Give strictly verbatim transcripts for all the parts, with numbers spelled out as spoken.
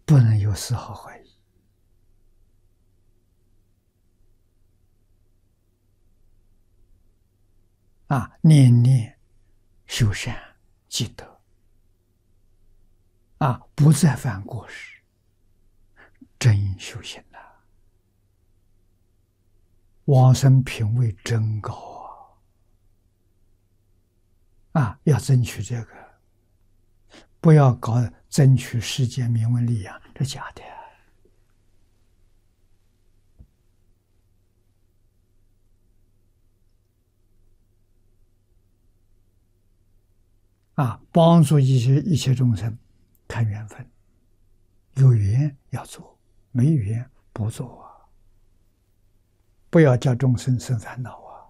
不能有丝毫怀疑。啊，念念修善积德，啊，不再犯过失，真修行了，往生品位真高啊！啊，要争取这个，不要搞争取世间名闻利养，这假的。啊，帮助一切一切众生，看缘分，有缘要做，没缘不做啊！不要叫众生生烦恼啊！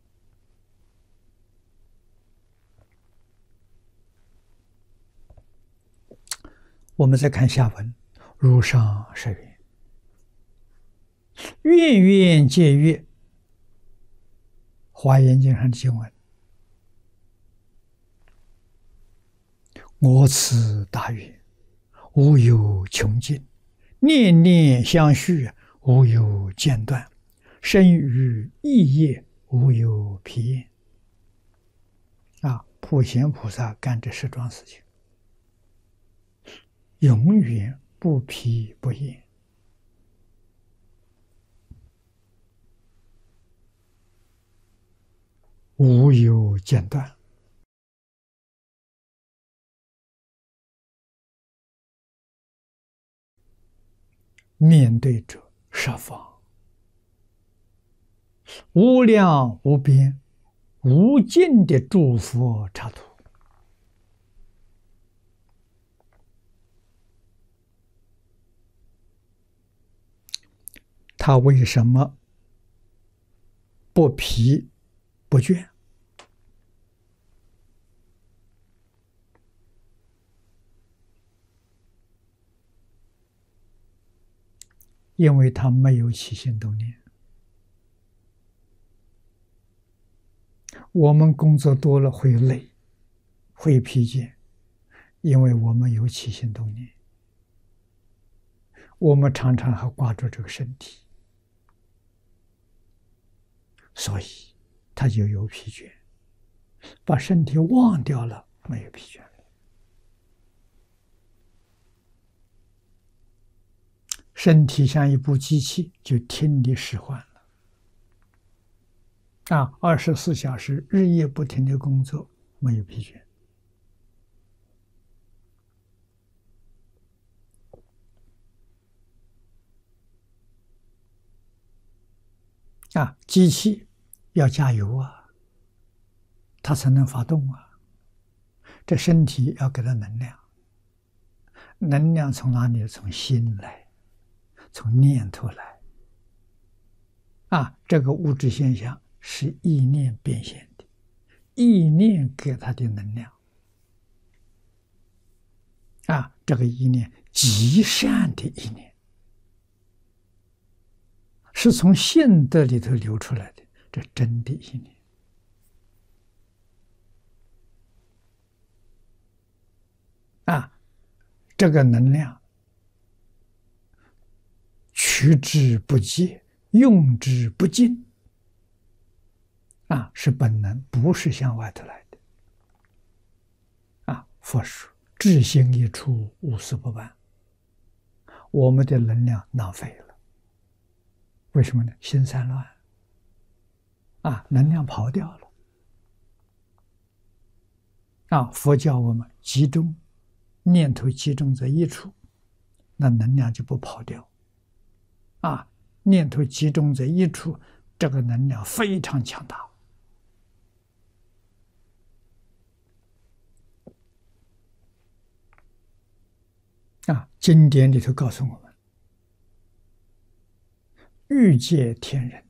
我们再看下文，如上是云：愿愿皆悦。华严经上的经文。我此大愿，无有穷尽，念念相续，无有间断，生于意业，无有疲厌。啊，普贤菩萨干这十桩事情，永远不疲不厌，无有间断。面对着十方无量无边无尽的诸佛刹土，他为什么不疲不倦？因为他没有起心动念。我们工作多了会累，会疲倦，因为我们有起心动念，我们常常还挂住这个身体，所以他就有疲倦。把身体忘掉了，没有疲倦。身体像一部机器，就听你使唤了。啊，二十四小时日夜不停的工作，没有疲倦。啊，机器要加油啊，它才能发动啊。这身体要给它能量，能量从哪里？从心来，从念头来。啊，这个物质现象是意念变现的，意念给它的能量。啊，这个意念极善的意念，是从性德里头流出来的，这真的意念。啊，这个能量取之不竭，用之不尽。啊，是本能，不是向外头来的。啊，佛说智心一处，无事不办。我们的能量浪费了，为什么呢？心散乱，啊，能量跑掉了。啊，佛教我们集中念头，集中在一处，那能量就不跑掉。啊，念头集中在一处，这个能量非常强大。啊，经典里头告诉我们，欲界天人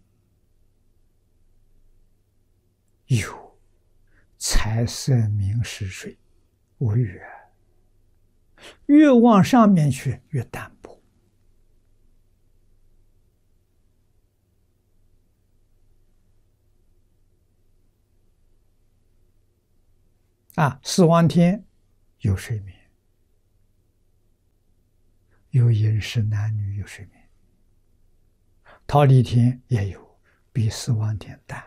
有财色名食睡五欲，越往上面去越淡薄。啊，四王天有睡眠， 有饮食男女，有睡眠。忉利天也有，比四王天淡。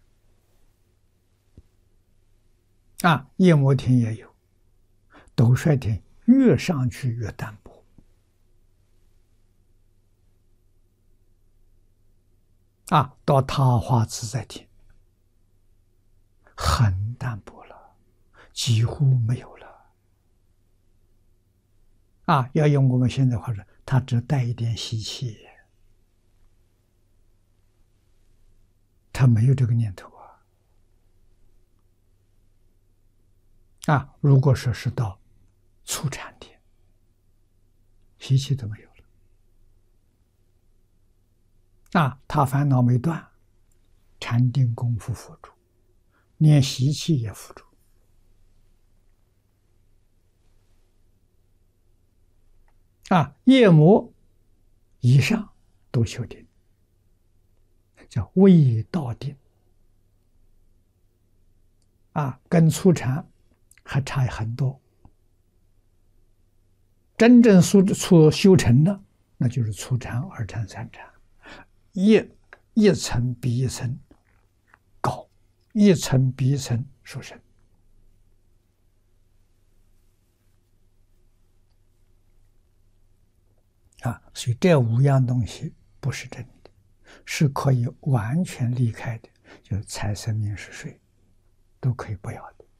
啊，夜摩天也有，斗率天越上去越淡薄。啊，到他化自在天，很淡薄了，几乎没有了。啊，要用我们现在话说，它只带一点习气，它没有这个念头啊。啊，如果说是到初禅天，习气都没有了。啊，他烦恼没断，禅定功夫辅助，连习气也辅助。啊，夜魔以上都修定，叫未到定。啊，跟初禅还差很多。真正修出修成的，那就是初禅、二禅、三禅，一一层比一层高，一层比一层殊胜。啊，所以这五样东西不是真的，是可以完全离开的，就是财色名食睡，都可以不要的。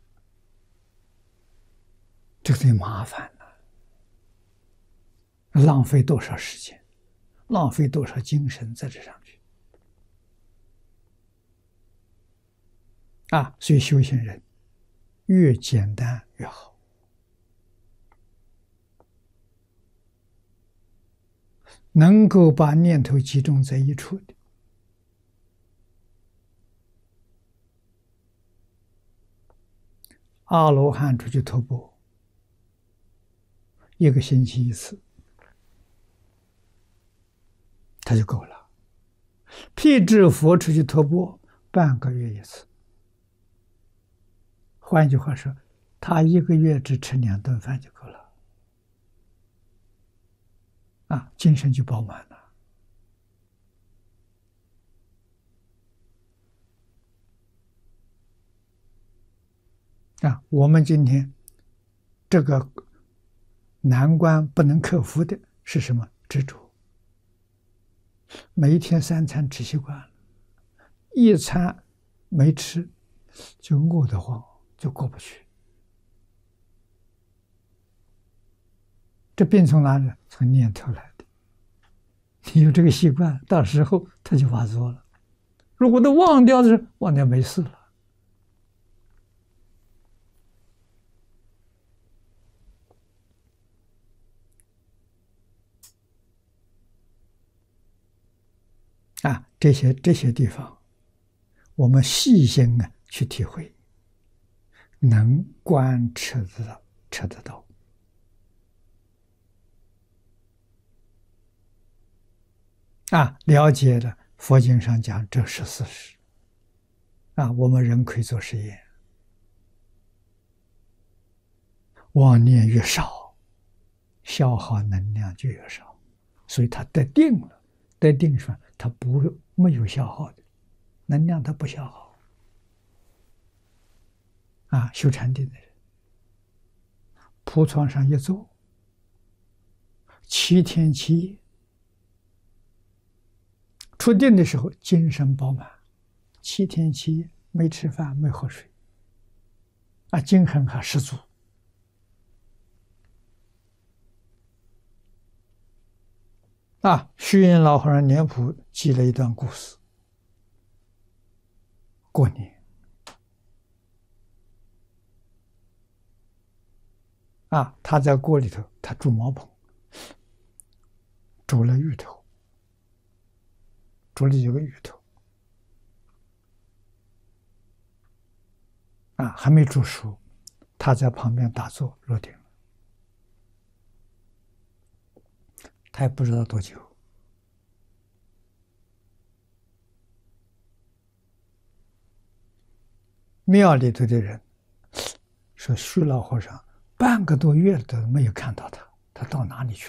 这个最麻烦了，浪费多少时间，浪费多少精神在这上去。啊，所以修行人越简单越好。能够把念头集中在一处的，阿罗汉出去徒步，一个星期一次，他就够了。辟支佛出去徒步，半个月一次。换句话说，他一个月只吃两顿饭就够了。啊，精神就饱满了。啊，我们今天这个难关不能克服的是什么？执着。每一天三餐吃习惯了，一餐没吃就饿得慌，就过不去。这病从哪里？从念头来的。你有这个习惯，到时候它就发作了。如果都忘掉的时候，忘掉没事了。啊，这些这些地方，我们细心啊去体会，能观察得到，察得到。啊，了解了佛经上讲这是事实。啊，我们人可以做实验，妄念越少，消耗能量就越少，所以他得定了，得定上他不没有消耗的能量，他不消耗。啊，修禅定的人，铺床上一坐，七天七夜。出定的时候精神饱满，七天七夜没吃饭没喝水，啊，精神还十足。啊，虚云老和尚年谱记了一段故事。过年，啊，他在锅里头，他煮茅棚，煮了芋头。煮了几个芋头，啊，还没煮熟，他在旁边打坐入定了。他也不知道多久。庙里头的人说，虚老和尚半个多月都没有看到他，他到哪里去？